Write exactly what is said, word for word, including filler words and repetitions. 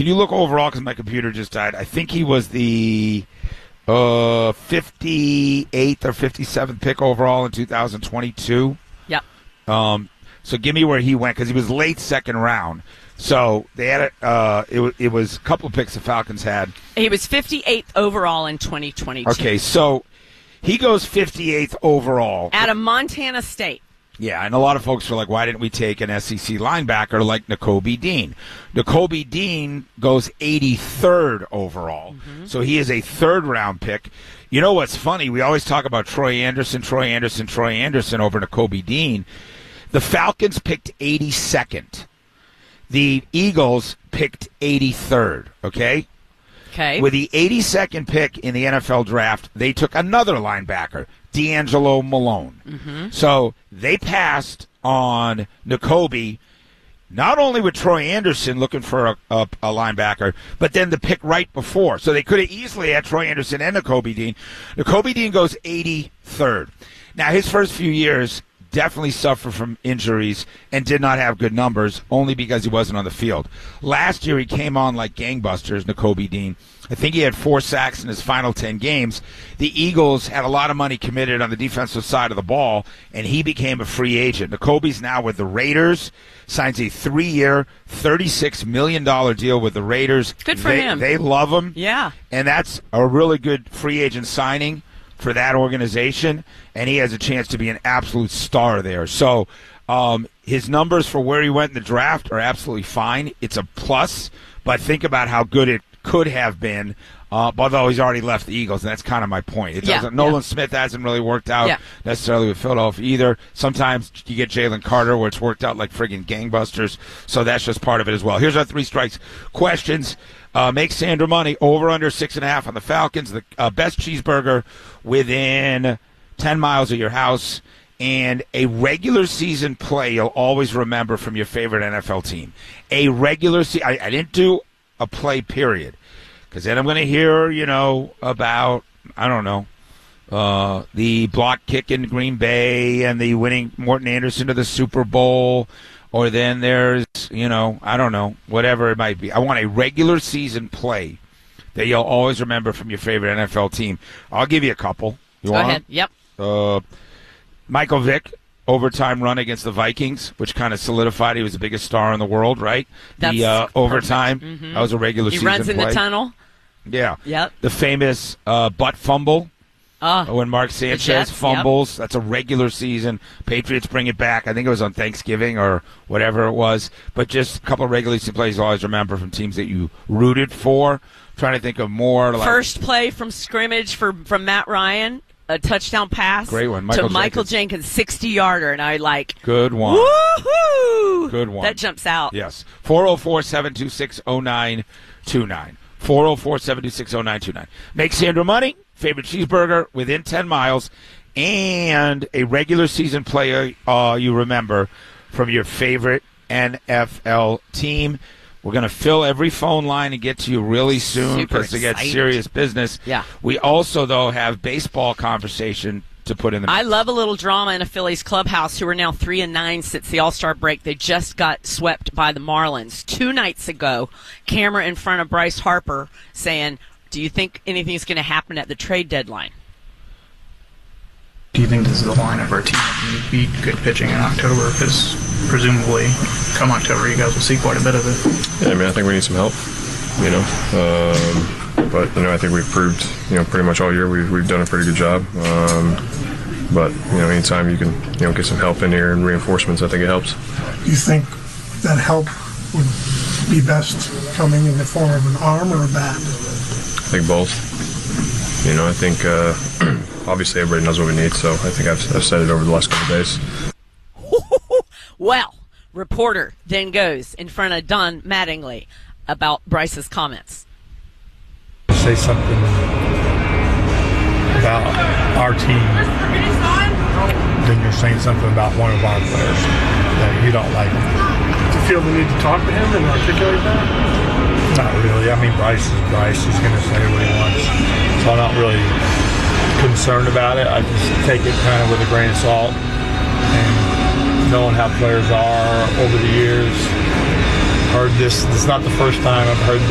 can you look overall, because my computer just died? I think he was the uh, fifty-eighth or fifty-seventh pick overall in two thousand twenty-two. Yep. Um, so give me where he went, because he was late second round. So they had it. Uh, it, w- it was a couple of picks the Falcons had. He was fifty-eighth overall in twenty twenty-two. Okay, so he goes fifty-eighth overall. Out of Montana State. Yeah, and a lot of folks are like, why didn't we take an S E C linebacker like Nakobe Dean? Nakobe Dean goes eighty-third overall, mm-hmm. so he is a third-round pick. You know what's funny? We always talk about Troy Anderson, Troy Anderson, Troy Anderson over Nakobe Dean. The Falcons picked eighty-second. The Eagles picked eighty-third, okay? Okay. With the eighty-second pick in the N F L draft, they took another linebacker, D'Angelo Malone. Mm-hmm. So they passed on Nakobe, not only with Troy Anderson looking for a, a, a linebacker, but then the pick right before. So they could have easily had Troy Anderson and Nakobe Dean. Nakobe Dean goes eighty-third. Now, his first few years definitely suffered from injuries and did not have good numbers, only because he wasn't on the field. Last year, he came on like gangbusters, Nakobe Dean. I think he had four sacks in his final ten games. The Eagles had a lot of money committed on the defensive side of the ball, and he became a free agent. Nakobe's now with the Raiders, signs a three-year, thirty-six million dollars deal with the Raiders. Good for they, him. They love him. Yeah. And that's a really good free agent signing for that organization, and he has a chance to be an absolute star there. So um, his numbers for where he went in the draft are absolutely fine. It's a plus, but think about how good it could have been, uh, although he's already left the Eagles, and that's kind of my point. It doesn't. Yeah, Nolan yeah. Smith hasn't really worked out Yeah. necessarily with Philadelphia either. Sometimes you get Jalen Carter where it's worked out like friggin' gangbusters, so that's just part of it as well. Here's our three strikes questions. Uh, make Sandra money, over under six and a half on the Falcons, the uh, best cheeseburger within ten miles of your house, and a regular season play you'll always remember from your favorite N F L team. A regular season, I, I didn't do a play period, because then I'm going to hear, you know, about, I don't know, uh, the block kick in Green Bay and the winning Morton Anderson to the Super Bowl. Or then there's, you know, I don't know, whatever it might be. I want a regular season play that you'll always remember from your favorite N F L team. I'll give you a couple. You Go want ahead. Yep. Uh, Michael Vick, overtime run against the Vikings, which kind of solidified he was the biggest star in the world, right? That's the uh, overtime. Mm-hmm. That was a regular he season play. runs in play. the tunnel. Yeah. Yep. The famous uh, butt fumble. Uh, When Mark Sanchez Jets, fumbles, yep. That's a regular season. Patriots bring it back. I think it was on Thanksgiving or whatever it was. But just a couple of regular season plays you always remember from teams that you rooted for. I'm trying to think of more. Like, First play from scrimmage for, from Matt Ryan, a touchdown pass. Great one. Michael to Michael Jenkins. Jenkins, sixty-yarder. And I like, good one. woohoo! Good one. That jumps out. Yes. four oh four, seven two six, oh nine two nine. four oh four, seven two six, oh nine two nine. Make Sandra money. Favorite cheeseburger within ten miles, and a regular season player uh, you remember from your favorite N F L team. We're going to fill every phone line and get to you really soon because to get serious business. Yeah. We also, though, have baseball conversation to put in the I love a little drama in a Phillies clubhouse who are now three and nine since the All-Star break. They just got swept by the Marlins. Two nights ago, camera in front of Bryce Harper saying, do you think anything's going to happen at the trade deadline? Do you think this is the line of our team that you beat good pitching in October? Because presumably, come October, you guys will see quite a bit of it. Yeah, I mean, I think we need some help, you know. Um, but, you know, I think we've proved, you know, pretty much all year we've, we've done a pretty good job. Um, but, you know, anytime you can, you know, get some help in here and reinforcements, I think it helps. Do you think that help would be best coming in the form of an arm or a bat? I think both. You know, I think uh, obviously everybody knows what we need, so I think I've, I've said it over the last couple of days. Well, reporter then goes in front of Don Mattingly about Bryce's comments. Say something about our team, then you're saying something about one of our players that you don't like. Do you feel the need to talk to him and articulate that? Not really. I mean, Bryce is Bryce. He's going to say what he wants. So I'm not really concerned about it. I just take it kind of with a grain of salt. And knowing how players are over the years, heard this. It's not the first time I've heard this.